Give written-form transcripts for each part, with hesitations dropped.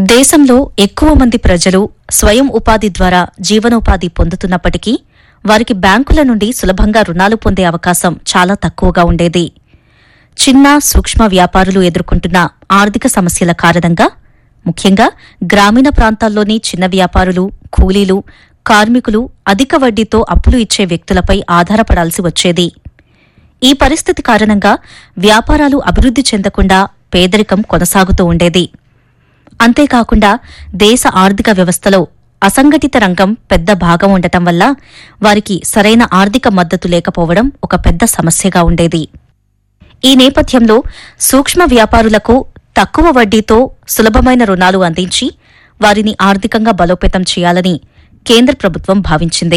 దేశంలో ఎక్కువ మంది ప్రజలు స్వయం ఉపాధి ద్వారా జీవనోపాధి పొందుతున్నప్పటికీ వారికి బ్యాంకుల నుండి సులభంగా రుణాలు పొందే అవకాశం చాలా తక్కువగా ఉండేది. చిన్న సూక్ష్మ వ్యాపారులు ఎదుర్కొంటున్న ఆర్థిక సమస్యల కారణంగా ముఖ్యంగా గ్రామీణ ప్రాంతాల్లోని చిన్న వ్యాపారులు, కూలీలు, కార్మికులు అధిక వడ్డీతో అప్పులు ఇచ్చే వ్యక్తులపై ఆధారపడాల్సి వచ్చేది. ఈ పరిస్థితి కారణంగా వ్యాపారాలు అభివృద్ది చెందకుండా పేదరికం కొనసాగుతూ ఉండేది. అంతేకాకుండా దేశ ఆర్థిక వ్యవస్థలో అసంఘటిత రంగం పెద్ద భాగం ఉండటం వల్ల వారికి సరైన ఆర్థిక మద్దతు లేకపోవడం ఒక పెద్ద సమస్యగా ఉండేది. ఈ నేపథ్యంలో సూక్ష్మ వ్యాపారులకు తక్కువ వడ్డీతో సులభమైన రుణాలు అందించి వారిని ఆర్థికంగా బలోపేతం చేయాలని కేంద్ర ప్రభుత్వం భావించింది.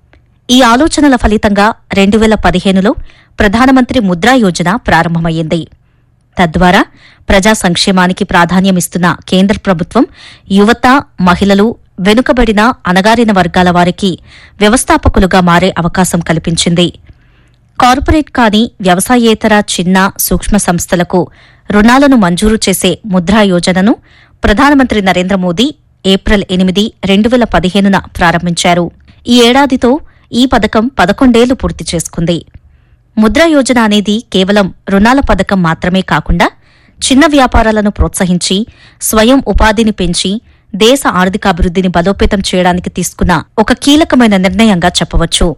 ఈ ఆలోచనల ఫలితంగా 2015లో ప్రధానమంత్రి ముద్రా యోజన ప్రారంభమయ్యింది. తద్వారా ప్రజా సంక్షేమానికి ప్రాధాన్యమిస్తున్న కేంద్ర ప్రభుత్వం యువత, మహిళలు, వెనుకబడిన అణగారిన వర్గాల వారికి వ్యవస్థాపకులుగా మారే అవకాశం కల్పించింది. కార్పొరేట్ కాని వ్యవసాయేతర చిన్న సూక్ష్మ సంస్థలకు రుణాలను మంజూరు చేసే ముద్రా యోజనను ప్రధానమంత్రి నరేంద్ర మోదీ ఏప్రిల్ 8, 2015న ప్రారంభించారు. ఈ ఏడాదితో ఈ పథకం 11 ఏళ్లు పూర్తి చేసుకుంది. ముద్రా యోజన అనేది కేవలం రుణాల పథకం మాత్రమే కాకుండా చిన్న వ్యాపారాలను ప్రోత్సహించి స్వయం ఉపాధిని పెంచి దేశ ఆర్థికాభివృద్దిని బలోపేతం చేయడానికి తీసుకున్న ఒక కీలకమైన నిర్ణయంగా చెప్పవచ్చు.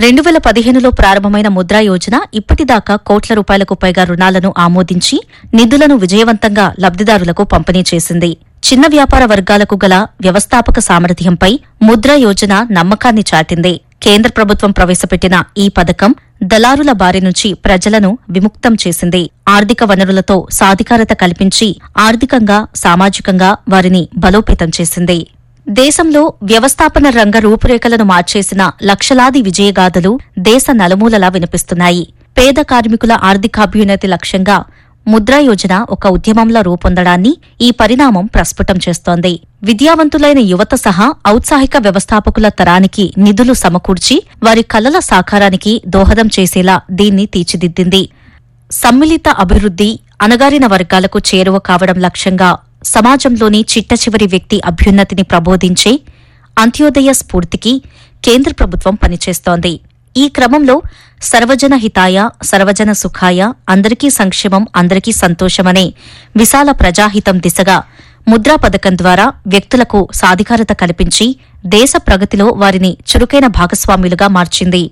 2015లో ప్రారంభమైన ముద్రా యోజన ఇప్పటిదాకా కోట్ల రూపాయలకు పైగా రుణాలను ఆమోదించి నిధులను విజయవంతంగా లబ్దిదారులకు పంపిణీ చేసింది. చిన్న వ్యాపార వర్గాలకు గల వ్యవస్థాపక సామర్థ్యంపై ముద్రా యోజన నమ్మకాన్ని చాటింది. కేంద్ర ప్రభుత్వం ప్రవేశపెట్టిన ఈ పథకం దళారుల బారి నుంచి ప్రజలను విముక్తం చేసింది. ఆర్థిక వనరులతో సాధికారత కల్పించి ఆర్థికంగా, సామాజికంగా వారిని బలోపేతం చేసింది. దేశంలో వ్యవస్థాపన రంగ రూపురేఖలను మార్చేసిన లక్షలాది విజయగాథలు దేశ నలుమూలలా వినిపిస్తున్నాయి. పేద కార్మికుల ఆర్థికాభ్యున్నతి లక్ష్యంగా ముద్రా యోజన ఒక ఉద్యమంలో రూపొందడాన్ని ఈ పరిణామం ప్రస్ఫుటం చేస్తోంది. విద్యావంతులైన యువత సహా ఔత్సాహిక వ్యవస్థాపకుల తరానికి నిధులు సమకూర్చి వారి కలల సాకారానికి దోహదం చేసేలా దీన్ని తీర్చిదిద్దింది. సమ్మిళిత అభివృద్ది, అణగారిన వర్గాలకు చేరువ కావడం లక్ష్యంగా సమాజంలోని చిట్టచివరి వ్యక్తి అభ్యున్నతిని ప్రబోధించే అంత్యోదయ స్ఫూర్తికి కేంద్ర ప్రభుత్వం పనిచేస్తోంది. ఈ క్రమంలో సర్వజన హితాయ, సర్వజన సుఖాయ, అందరికీ సంక్షేమం, అందరికీ సంతోషమనే విశాల ప్రజాహితం దిశగా ముద్రా పథకం ద్వారా వ్యక్తులకు సాధికారత కల్పించి దేశ ప్రగతిలో వారిని చురుకైన భాగస్వాములుగా మార్చింది.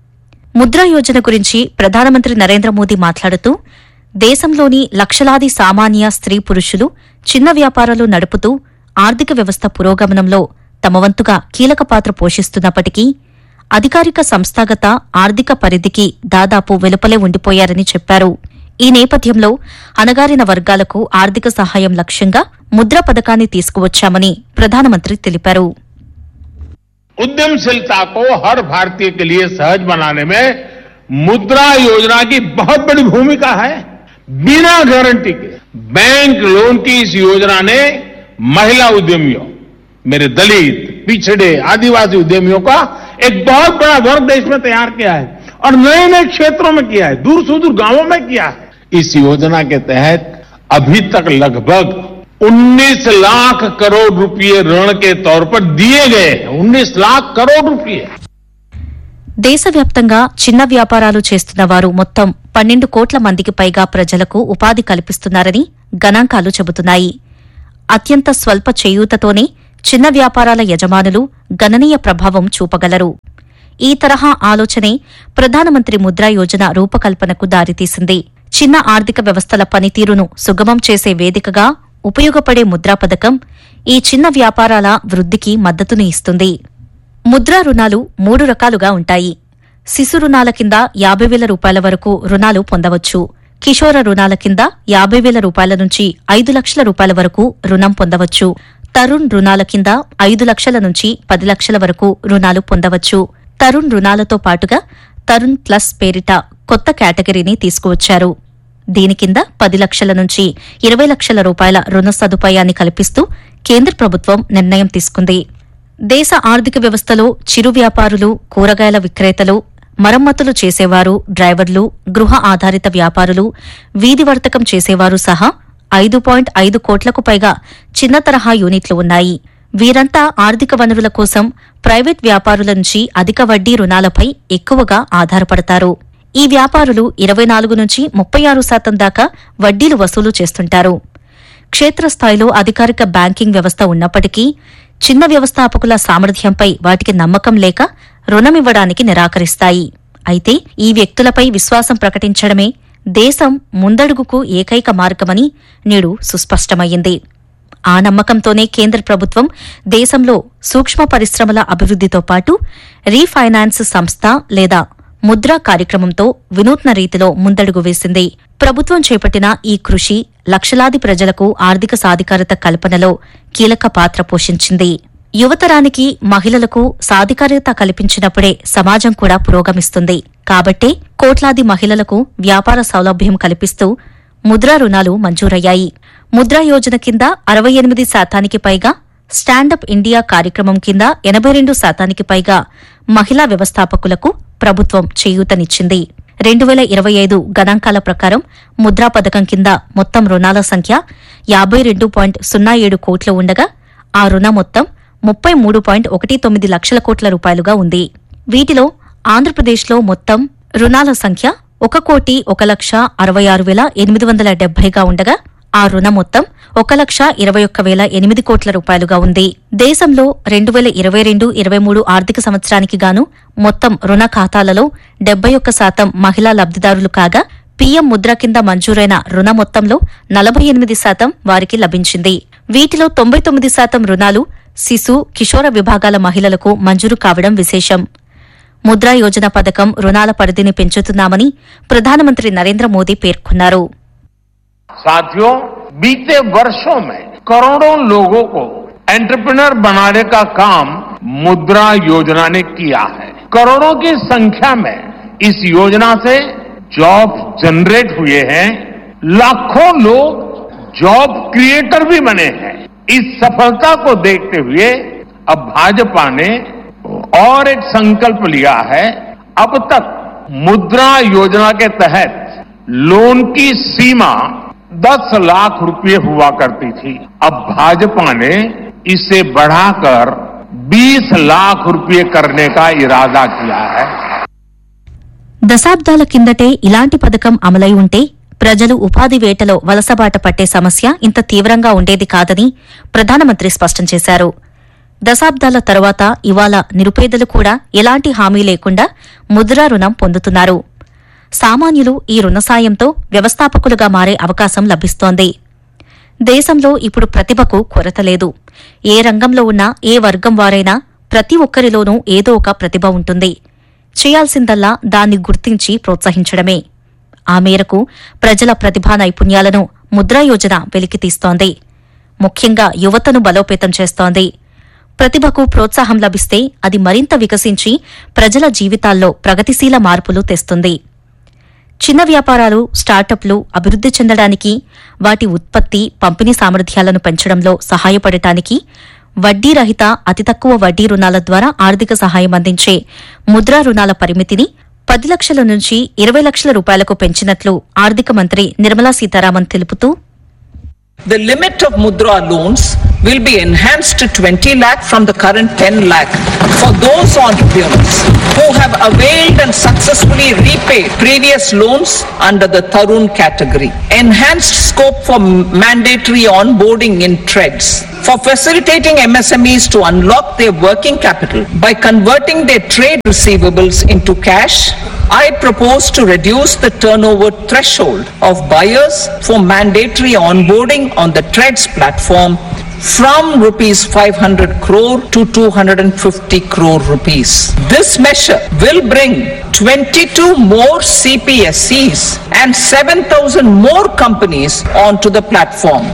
ముద్రా యోజన గురించి ప్రధానమంత్రి నరేంద్ర మోదీ మాట్లాడుతూ దేశంలోని లక్షలాది సామాన్య స్త్రీ పురుషులు చిన్న వ్యాపారాలు నడుపుతూ ఆర్థిక వ్యవస్థ పురోగమనంలో తమ వంతుగా కీలక పాత్ర పోషిస్తున్నప్పటికీ అధికారిక సంస్థాగత ఆర్థిక పరిధికి దాదాపు వెలుపలే ఉండిపోయారని చెప్పారు. ఈ నేపథ్యంలో అణగారిన వర్గాలకు ఆర్థిక సహాయం లక్ష్యంగా ముద్రా పథకాన్ని తీసుకువచ్చామని ప్రధానమంత్రి తెలిపారు. उद्यमशीलता को हर भारतीय के लिए सहज बनाने में मुद्रा योजना की बहुत बड़ी भूमिका है. बिना गारंटी के बैंक लोन की इस योजना ने महिला उद्यमियों, मेरे दलित, पिछड़े, आदिवासी उद्यमियों का एक बहुत बड़ा वर्ग देश में तैयार किया है और नए नए क्षेत्रों में किया है, दूर सुदूर गांवों में किया है. इस योजना के तहत अभी तक लगभग 19 लाख करोड़ रुपये ऋण के तौर पर दिए गए हैं. 19 लाख करोड़ रुपये. దేశవ్యాప్తంగా చిన్న వ్యాపారాలు చేస్తున్న వారు మొత్తం 12 కోట్ల మందికి పైగా ప్రజలకు ఉపాధి కల్పిస్తున్నారని గణాంకాలు చెబుతున్నాయి. అత్యంత స్వల్ప చేయూతతోనే చిన్న వ్యాపారాల యజమానులు గణనీయ ప్రభావం చూపగలరు. ఈ తరహా ఆలోచనే ప్రధానమంత్రి ముద్రా యోజన రూపకల్పనకు దారితీసింది. చిన్న ఆర్థిక వ్యవస్థల పనితీరును సుగమం చేసే వేదికగా ఉపయోగపడే ముద్రా పథకం ఈ చిన్న వ్యాపారాల వృద్దికి మద్దతుని ఇస్తుంది. ముద్రా రుణాలు 3 రకాలుగా ఉంటాయి. శిశు రుణాల కింద 50,000 రూపాయల వరకు రుణాలు పొందవచ్చు. కిషోర రుణాల కింద 50,000 రూపాయల నుంచి 5 లక్షల రూపాయల వరకు రుణం పొందవచ్చు. తరుణ్ రుణాల కింద 5 లక్షల నుంచి 10 లక్షల వరకు రుణాలు పొందవచ్చు. తరుణ్ రుణాలతో పాటుగా తరుణ్ ప్లస్ పేరిట కొత్త కేటగిరీని తీసుకువచ్చారు. దీని కింద 10 లక్షల నుంచి 20 లక్షల రూపాయల రుణ సదుపాయాన్ని కల్పిస్తూ కేంద్ర ప్రభుత్వం నిర్ణయం తీసుకుంది. దేశ ఆర్థిక వ్యవస్థలో చిరు వ్యాపారులు, కూరగాయల విక్రేతలు, మరమ్మతులు చేసేవారు, డ్రైవర్లు, గృహ ఆధారిత వ్యాపారులు, వీధి వర్తకం చేసేవారు సహా 5.5 కోట్లకు పైగా చిన్న తరహా యూనిట్లు ఉన్నాయి. వీరంతా ఆర్థిక వనరుల కోసం ప్రైవేట్ వ్యాపారుల నుంచి అధిక వడ్డీ రుణాలపై ఎక్కువగా ఆధారపడతారు. ఈ వ్యాపారులు 24 నుంచి 36% దాకా వడ్డీలు వసూలు చేస్తుంటారు. క్షేత్రస్థాయిలో అధికారిక బ్యాంకింగ్ వ్యవస్థ ఉన్నప్పటికీ చిన్న వ్యవస్థాపకుల సామర్థ్యంపై వాటికి నమ్మకం లేక రుణమివ్వడానికి నిరాకరిస్తాయి. అయితే ఈ వ్యక్తులపై విశ్వాసం ప్రకటించడమే దేశం ముందడుగుకు ఏకైక మార్గమని నేడు సుస్పష్టమయ్యింది. ఆ నమ్మకంతోనే కేంద్ర ప్రభుత్వం దేశంలో సూక్ష్మ పరిశ్రమల అభివృద్దితో పాటు రీఫైనాన్స్ సంస్థ లేదా ముద్రా కార్యక్రమంతో వినూత్న రీతిలో ముందడుగు వేసింది. ప్రభుత్వం చేపట్టిన ఈ కృషి లక్షలాది ప్రజలకు ఆర్థిక సాధికారత కల్పనలో కీలక పాత్ర పోషించింది. యువతరానికి మహిళలకు సాధికారత కల్పించినప్పుడే సమాజం కూడా పురోగమిస్తుంది. కాబట్టే కోట్లాది మహిళలకు వ్యాపార సౌలభ్యం కల్పిస్తూ ముద్రా రుణాలు మంజూరయ్యాయి. ముద్రా యోజన కింద 68% పైగా, స్టాండప్ ఇండియా కార్యక్రమం కింద 82% పైగా మహిళా వ్యవస్థాపకులకు ప్రభుత్వం చేయూతనిచ్చింది. 2025 గణాంకాల ప్రకారం ముద్రా పథకం కింద మొత్తం రుణాల సంఖ్య 52.07 కోట్లు ఉండగా ఆ రుణ మొత్తం 33.19 లక్షల కోట్ల రూపాయలుగా ఉంది. వీటిలో ఆంధ్రప్రదేశ్లో మొత్తం రుణాల సంఖ్య 1,66,870గా ఉండగా ఆ రుణ మొత్తం 1,21,008 కోట్ల రూపాయలుగా ఉంది. దేశంలో 2022-23 ఆర్థిక సంవత్సరానికి గాను మొత్తం రుణ ఖాతాలలో 71% మహిళా లబ్దిదారులు కాగా పీఎం ముద్ర కింద మంజూరైన రుణ మొత్తంలో 48% వారికి లభించింది. వీటిలో 99% రుణాలు శిశు, కిషోర విభాగాల మహిళలకు మంజూరు కావడం విశేషం. ముద్రా యోజన పథకం రుణాల పరిధిని పెంచుతున్నామని ప్రధానమంత్రి నరేంద్ర మోదీ పేర్కొన్నారు. साथियों, बीते वर्षों में करोड़ों लोगों को एंटरप्रेन्योर बनाने का काम मुद्रा योजना ने किया है. करोड़ों की संख्या में इस योजना से जॉब जनरेट हुए हैं. लाखों लोग जॉब क्रिएटर भी बने हैं. इस सफलता को देखते हुए अब भाजपा ने और एक संकल्प लिया है. अब तक मुद्रा योजना के तहत लोन की सीमा 10 लाख रुपए हुआ करती थी. अब भाजपा ने इसे बढ़ाकर 20 लाख रुपए करने का इरादा किया है. దశాబ్దాల కిందటే ఇలాంటి పథకం అమలై ఉంటే ప్రజలు ఉపాధి వేటలో వలసబాట పట్టే సమస్య ఇంత తీవ్రంగా ఉండేది కాదని ప్రధానమంత్రి స్పష్టం చేశారు. దశాబ్దాల తర్వాత ఇవాళ నిరుపేదలు కూడా ఎలాంటి హామీ లేకుండా ముద్రా రుణం పొందుతున్నారు. సామాన్యులు ఈ రుణ సాయంతో వ్యవస్థాపకులుగా మారే అవకాశం లభిస్తోంది. దేశంలో ఇప్పుడు ప్రతిభకు కొరత లేదు. ఏ రంగంలో ఉన్నా, ఏ వర్గం వారైనా ప్రతి ఒక్కరిలోనూ ఏదో ఒక ప్రతిభ ఉంటుంది. చేయాల్సిందల్లా దాన్ని గుర్తించి ప్రోత్సహించడమే. ఆ మేరకు ప్రజల ప్రతిభా నైపుణ్యాలను ముద్రా యోజన వెలికితీస్తోంది. ముఖ్యంగా యువతను బలోపేతం చేస్తోంది. ప్రతిభకు ప్రోత్సాహం లభిస్తే అది మరింత వికసించి ప్రజల జీవితాల్లో ప్రగతిశీల మార్పులు తెస్తుంది. చిన్న వ్యాపారాలు, స్టార్టప్లు అభివృద్ది చెందడానికి, వాటి ఉత్పత్తి, పంపిణీ సామర్థ్యాలను పెంచడంలో సహాయపడటానికి వడ్డీ రహిత అతి తక్కువ వడ్డీ రుణాల ద్వారా ఆర్థిక సహాయం అందించే ముద్రా రుణాల పరిమితిని 10 లక్షల నుంచి 20 లక్షల రూపాయలకు పెంచినట్లు ఆర్థిక మంత్రి నిర్మలా సీతారామన్ తెలుపుతూ, The limit of Mudra loans will be enhanced to 20 lakh from the current 10 lakh for those entrepreneurs who have availed and successfully repaid previous loans under the Tarun category. Enhanced scope for mandatory onboarding in TREDS. For facilitating MSMEs to unlock their working capital by converting their trade receivables into cash, I propose to reduce the turnover threshold of buyers for mandatory onboarding on the TREDS platform from rupees 500 crore to 250 crore rupees. This measure will bring 22 more CPSCs and 7,000 more companies onto the platform.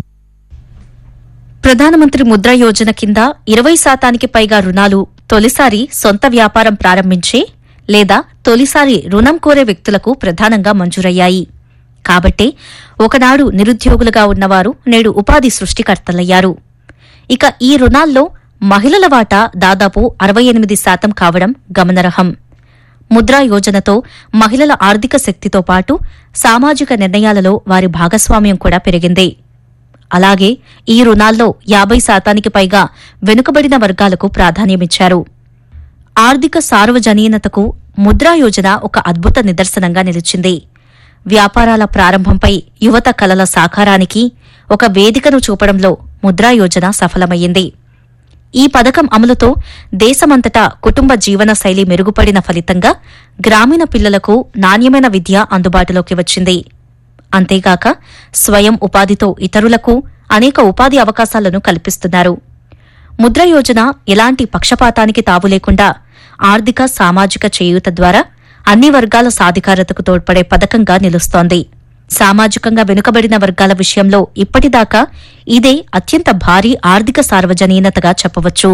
ప్రధానమంత్రి ముద్రా యోజన కింద 20% పైగా రుణాలు తొలిసారి సొంత వ్యాపారం ప్రారంభించే లేదా తొలిసారి రుణం కోరే వ్యక్తులకు ప్రధానంగా మంజూరయ్యాయి. కాబట్టే ఒకనాడు నిరుద్యోగులుగా ఉన్నవారు నేడు ఉపాధి సృష్టికర్తలయ్యారు. ఇక ఈ రుణాల్లో మహిళల వాటా దాదాపు 68% కావడం గమనార్హం. ముద్రా యోజనతో మహిళల ఆర్థిక శక్తితో పాటు సామాజిక నిర్ణయాలలో వారి భాగస్వామ్యం కూడా పెరిగింది. అలాగే ఈ రుణాల్లో 50% పైగా వెనుకబడిన వర్గాలకు ప్రాధాన్యమిచ్చారు. ఆర్థిక సార్వజనీనతకు ముద్రా యోజన ఒక అద్భుత నిదర్శనంగా నిలిచింది. వ్యాపారాల ప్రారంభంపై యువత కలల సాకారానికి ఒక వేదికను చూపడంలో ముద్రా యోజన సఫలమయ్యింది. ఈ పథకం అమలుతో దేశమంతటా కుటుంబ జీవన శైలి మెరుగుపడిన ఫలితంగా గ్రామీణ పిల్లలకు నాణ్యమైన విద్య అందుబాటులోకి వచ్చింది. అంతేగాక స్వయం ఉపాధితో ఇతరులకు అనేక ఉపాధి అవకాశాలను కల్పిస్తున్నారు. ముద్ర యోజన ఎలాంటి పక్షపాతానికి తావు లేకుండా ఆర్థిక సామాజిక చేయూత ద్వారా అన్ని వర్గాల సాధికారతకు తోడ్పడే పథకంగా నిలుస్తోంది. సామాజికంగా వెనుకబడిన వర్గాల విషయంలో ఇప్పటిదాకా ఇదే అత్యంత భారీ ఆర్థిక సార్వజనీనతగా చెప్పవచ్చు.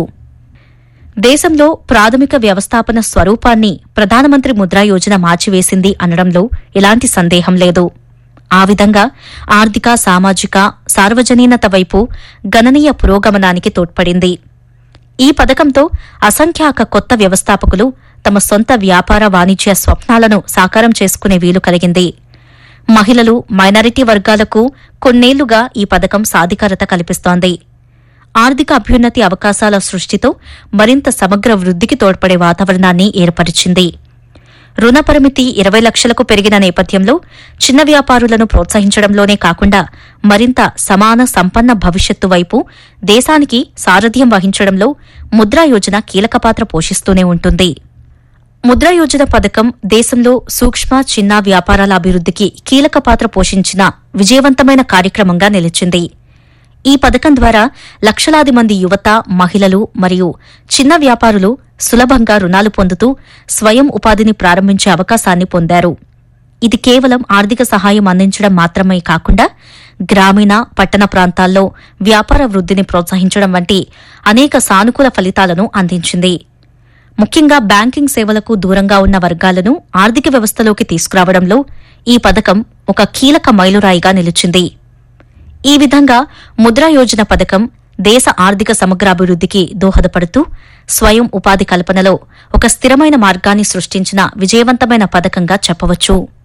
దేశంలో ప్రాథమిక వ్యవస్థాపన స్వరూపాన్ని ప్రధానమంత్రి ముద్రా యోజన మార్చివేసింది అనడంలో ఎలాంటి సందేహం లేదు. ఆ విధంగా ఆర్థిక సామాజిక సార్వజనీనత వైపు గణనీయ పురోగమనానికి తోడ్పడింది. ఈ పథకంతో అసంఖ్యాక కొత్త వ్యవస్థాపకులు తమ సొంత వ్యాపార వాణిజ్య స్వప్నాలను సాకారం చేసుకునే వీలు కలిగింది. మహిళలు, మైనారిటీ వర్గాలకు కొన్నేళ్లుగా ఈ పథకం సాధికారత కల్పిస్తోంది. ఆర్థిక అభ్యున్నతి అవకాశాల సృష్టితో మరింత సమగ్ర వృద్ధికి తోడ్పడే వాతావరణాన్ని ఏర్పరిచింది. రుణ పరిమితి 20 లక్షలకు పెరిగిన నేపథ్యంలో చిన్న వ్యాపారులను ప్రోత్సహించడంలోనే కాకుండా మరింత సమాన సంపన్న భవిష్యత్తు వైపు దేశానికి సారథ్యం వహించడంలో ముద్రా యోజన కీలక పాత్ర పోషిస్తూనే ఉంటుంది. ముద్రా యోజన పథకం దేశంలో సూక్ష్మ, చిన్న వ్యాపారాల అభివృద్ధికి కీలక పాత్ర పోషించిన విజయవంతమైన కార్యక్రమంగా నిలిచింది. ఈ పథకం ద్వారా లక్షలాది మంది యువత, మహిళలు మరియు చిన్న వ్యాపారులు సులభంగా రుణాలు పొందుతూ స్వయం ఉపాధిని ప్రారంభించే అవకాశాన్ని పొందారు. ఇది కేవలం ఆర్థిక సహాయం అందించడం మాత్రమే కాకుండా గ్రామీణ, పట్టణ ప్రాంతాల్లో వ్యాపార వృద్ధిని ప్రోత్సహించడం వంటి అనేక సానుకూల ఫలితాలను అందించింది. ముఖ్యంగా బ్యాంకింగ్ సేవలకు దూరంగా ఉన్న వర్గాలను ఆర్థిక వ్యవస్థలోకి తీసుకురావడంలో ఈ పథకం ఒక కీలక మైలురాయిగా నిలిచింది. ఈ విధంగా ముద్రా యోజన పథకం దేశ ఆర్థిక సమగ్రాభివృద్ధికి దోహదపడుతూ స్వయం ఉపాధి కల్పనలో ఒక స్థిరమైన మార్గాన్ని సృష్టించిన విజయవంతమైన పథకంగా చెప్పవచ్చు.